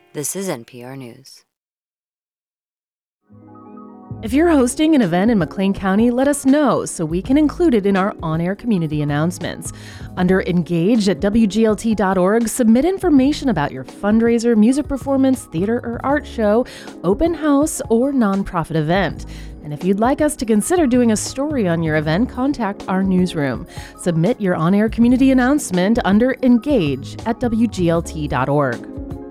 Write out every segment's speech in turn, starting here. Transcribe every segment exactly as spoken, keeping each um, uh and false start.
This is N P R News. If you're hosting an event in McLean County, let us know so we can include it in our on-air community announcements. Under Engage at W G L T dot org, submit information about your fundraiser, music performance, theater or art show, open house, or nonprofit event. And if you'd like us to consider doing a story on your event, contact our newsroom. Submit your on-air community announcement under Engage at W G L T dot org.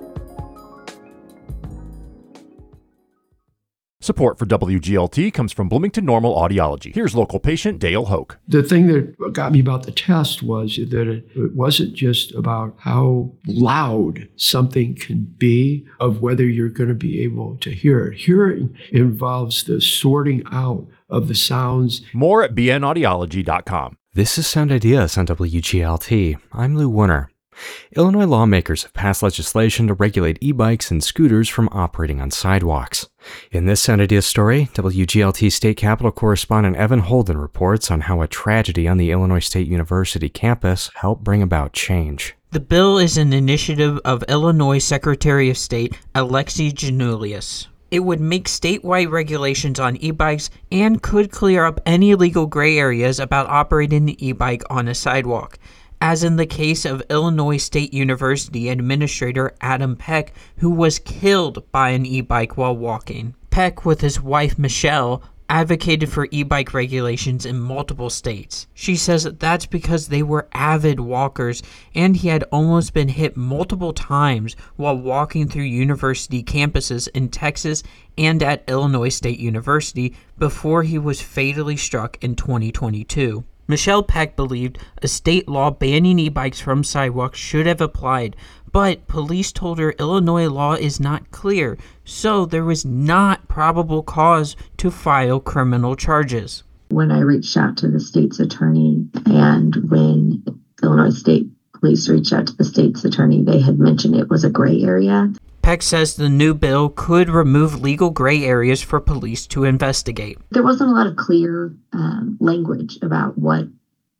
Support for W G L T comes from Bloomington Normal Audiology. Here's local patient Dale Hoke. The thing that got me about the test was that it, it wasn't just about how loud something can be, of whether you're going to be able to hear it. Hearing involves the sorting out of the sounds. More at b n audiology dot com. This is Sound Ideas on W G L T. I'm Lou Warner. Illinois lawmakers have passed legislation to regulate e-bikes and scooters from operating on sidewalks. In this Sound Ideas story, W G L T State Capitol correspondent Evan Holden reports on how a tragedy on the Illinois State University campus helped bring about change. The bill is an initiative of Illinois Secretary of State Alexi Giannoulias. It would make statewide regulations on e-bikes and could clear up any legal gray areas about operating the e-bike on a sidewalk, as in the case of Illinois State University Administrator Adam Peck, who was killed by an e-bike while walking. Peck, with his wife Michelle, advocated for e-bike regulations in multiple states. She says that that's because they were avid walkers, and he had almost been hit multiple times while walking through university campuses in Texas and at Illinois State University before he was fatally struck in twenty twenty-two. Michelle Peck believed a state law banning e-bikes from sidewalks should have applied, but police told her Illinois law is not clear, so there was not probable cause to file criminal charges. When I reached out to the state's attorney and when Illinois State Police reached out to the state's attorney, they had mentioned it was a gray area. Peck says the new bill could remove legal gray areas for police to investigate. There wasn't a lot of clear um, language about what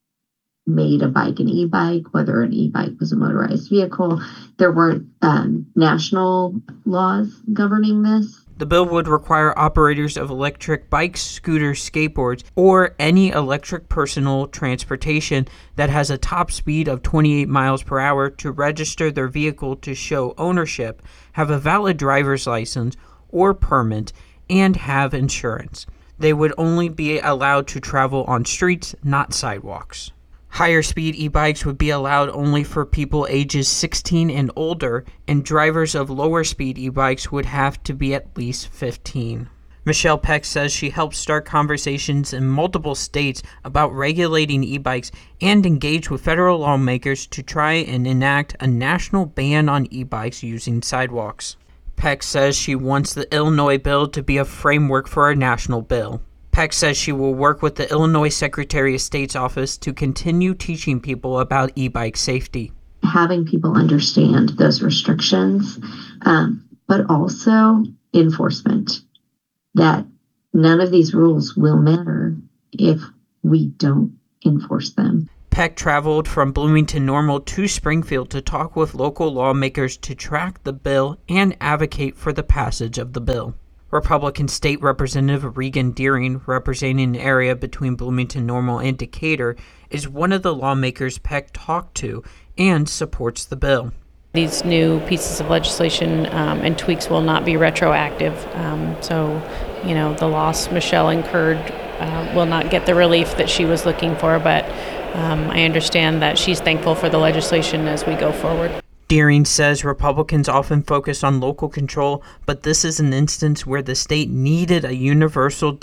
made a bike an e-bike, whether an e-bike was a motorized vehicle. There weren't um, national laws governing this. The bill would require operators of electric bikes, scooters, skateboards, or any electric personal transportation that has a top speed of twenty-eight miles per hour to register their vehicle to show ownership, have a valid driver's license or permit, and have insurance. They would only be allowed to travel on streets, not sidewalks. Higher speed e-bikes would be allowed only for people ages sixteen and older, and drivers of lower speed e-bikes would have to be at least fifteen. Michelle Peck says she helped start conversations in multiple states about regulating e-bikes and engaged with federal lawmakers to try and enact a national ban on e-bikes using sidewalks. Peck says she wants the Illinois bill to be a framework for a national bill. Peck says she will work with the Illinois Secretary of State's office to continue teaching people about e-bike safety. Having people understand those restrictions, um, but also enforcement, that none of these rules will matter if we don't enforce them. Peck traveled from Bloomington Normal to Springfield to talk with local lawmakers to track the bill and advocate for the passage of the bill. Republican State Representative Regan Deering, representing an area between Bloomington Normal and Decatur, is one of the lawmakers Peck talked to and supports the bill. These new pieces of legislation um, and tweaks will not be retroactive. Um, so, you know, the loss Michelle incurred uh, will not get the relief that she was looking for, but um, I understand that she's thankful for the legislation as we go forward. Deering says Republicans often focus on local control, but this is an instance where the state needed a universal